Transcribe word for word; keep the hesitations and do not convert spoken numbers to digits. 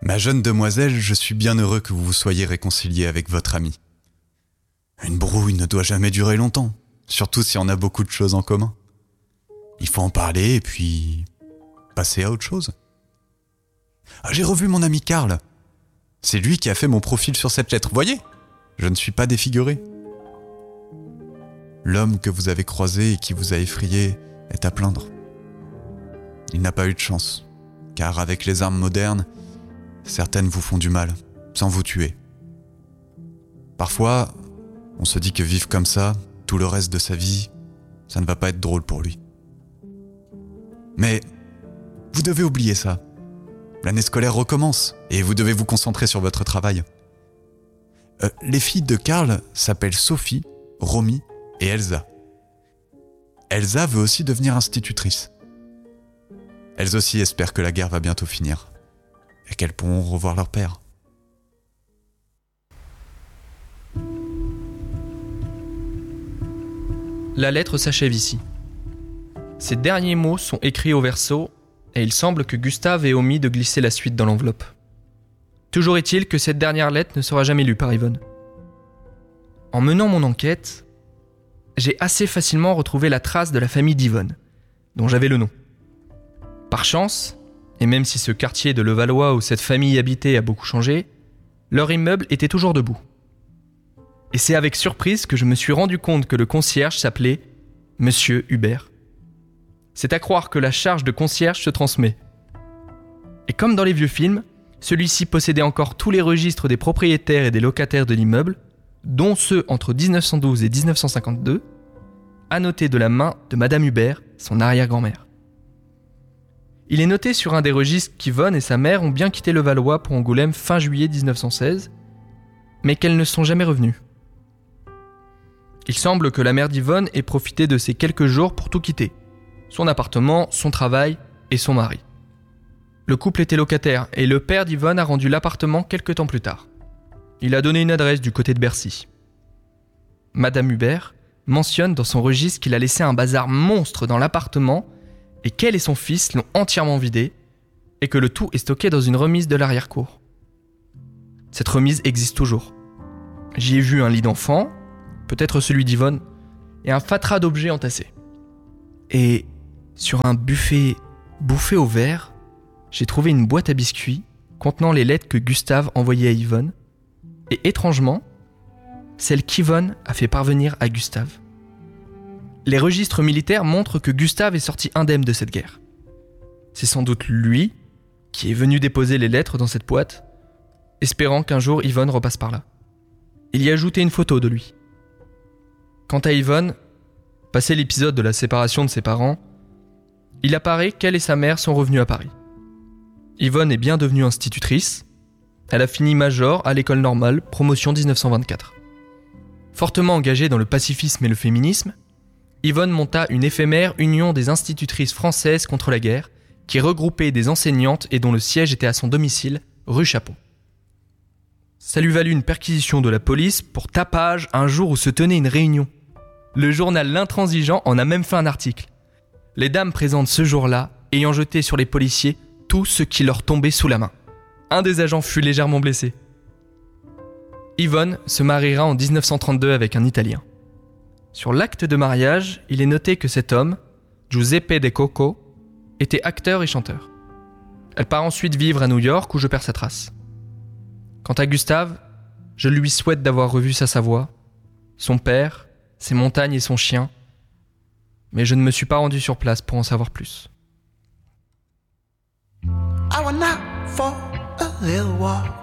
Ma jeune demoiselle, je suis bien heureux que vous vous soyez réconciliée avec votre ami. Une brouille ne doit jamais durer longtemps, surtout si on a beaucoup de choses en commun. Il faut en parler et puis passer à autre chose. Ah, j'ai revu mon ami Karl. C'est lui qui a fait mon profil sur cette lettre. Voyez, je ne suis pas défiguré. L'homme que vous avez croisé et qui vous a effrayé est à plaindre. Il n'a pas eu de chance, car avec les armes modernes, certaines vous font du mal, sans vous tuer. Parfois, on se dit que vivre comme ça, tout le reste de sa vie, ça ne va pas être drôle pour lui. Mais vous devez oublier ça. L'année scolaire recommence et vous devez vous concentrer sur votre travail. Euh, les filles de Karl s'appellent Sophie, Romy et Elsa. Elsa veut aussi devenir institutrice. Elles aussi espèrent que la guerre va bientôt finir et qu'elles pourront revoir leur père. La lettre s'achève ici. Ces derniers mots sont écrits au verso et il semble que Gustave ait omis de glisser la suite dans l'enveloppe. Toujours est-il que cette dernière lettre ne sera jamais lue par Yvonne. En menant mon enquête, j'ai assez facilement retrouvé la trace de la famille d'Yvonne, dont j'avais le nom. Par chance, et même si ce quartier de Levallois où cette famille habitait a beaucoup changé, leur immeuble était toujours debout. Et c'est avec surprise que je me suis rendu compte que le concierge s'appelait Monsieur Hubert. C'est à croire que la charge de concierge se transmet. Et comme dans les vieux films, celui-ci possédait encore tous les registres des propriétaires et des locataires de l'immeuble, dont ceux entre dix-neuf cent douze et dix-neuf cent cinquante-deux, annotés de la main de Madame Hubert, son arrière-grand-mère. Il est noté sur un des registres qu'Yvonne et sa mère ont bien quitté Levallois pour Angoulême fin juillet dix-neuf cent seize, mais qu'elles ne sont jamais revenues. Il semble que la mère d'Yvonne ait profité de ces quelques jours pour tout quitter. Son appartement, son travail et son mari. Le couple était locataire et le père d'Yvonne a rendu l'appartement quelque temps plus tard. Il a donné une adresse du côté de Bercy. Madame Hubert mentionne dans son registre qu'il a laissé un bazar monstre dans l'appartement et qu'elle et son fils l'ont entièrement vidé et que le tout est stocké dans une remise de l'arrière-cour. Cette remise existe toujours. J'y ai vu un lit d'enfant, peut-être celui d'Yvonne, et un fatras d'objets entassés. Et sur un buffet bouffé au verre, j'ai trouvé une boîte à biscuits contenant les lettres que Gustave envoyait à Yvonne, et étrangement, celle qu'Yvonne a fait parvenir à Gustave. Les registres militaires montrent que Gustave est sorti indemne de cette guerre. C'est sans doute lui qui est venu déposer les lettres dans cette boîte, espérant qu'un jour Yvonne repasse par là. Il y a ajouté une photo de lui. Quant à Yvonne, passé l'épisode de la séparation de ses parents, il apparaît qu'elle et sa mère sont revenus à Paris. Yvonne est bien devenue institutrice. Elle a fini major à l'école normale, promotion dix-neuf cent vingt-quatre. Fortement engagée dans le pacifisme et le féminisme, Yvonne monta une éphémère union des institutrices françaises contre la guerre, qui regroupait des enseignantes et dont le siège était à son domicile, rue Chapon. Ça lui valut une perquisition de la police pour tapage un jour où se tenait une réunion. Le journal L'Intransigeant en a même fait un article. Les dames présentes ce jour-là ayant jeté sur les policiers tout ce qui leur tombait sous la main. Un des agents fut légèrement blessé. Yvonne se mariera en dix-neuf cent trente-deux avec un Italien. Sur l'acte de mariage, il est noté que cet homme, Giuseppe De Coco, était acteur et chanteur. Elle part ensuite vivre à New York où je perds sa trace. Quant à Gustave, je lui souhaite d'avoir revu sa Savoie, son père, ses montagnes et son chien, mais je ne me suis pas rendu sur place pour en savoir plus. I went out for a little walk